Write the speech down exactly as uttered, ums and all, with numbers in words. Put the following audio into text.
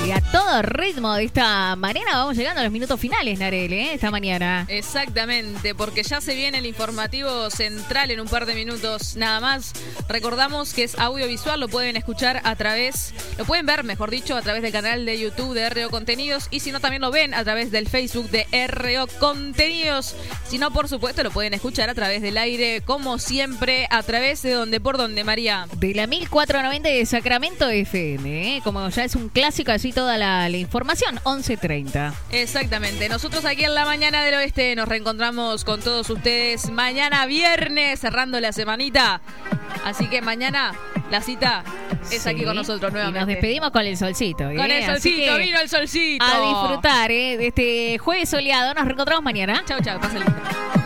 Y a todo ritmo de esta mañana vamos llegando a los minutos finales, Narel, ¿eh? Esta mañana. Exactamente, porque ya se viene el informativo central en un par de minutos nada más. Recordamos que es audiovisual, lo pueden escuchar a través, lo pueden ver, mejor dicho, a través del canal de YouTube de R O Contenidos, y si no, también lo ven a través del Facebook de R O Contenidos. Si no, por supuesto, lo pueden escuchar a través del aire, como siempre, a través de donde, por donde, María. De la mil cuatrocientos noventa de Sacramento F M, ¿eh? Como ya es un clásico, así toda la, la información, once treinta. Exactamente. Nosotros aquí en la mañana del oeste nos reencontramos con todos ustedes mañana viernes, cerrando la semanita. Así que mañana la cita es sí, aquí con nosotros nuevamente. Y nos despedimos con el solcito, ¿eh? Con el solcito, vino el solcito. A disfrutar, ¿eh? De este jueves soleado. Nos reencontramos mañana. Chau, chau, pásenlo.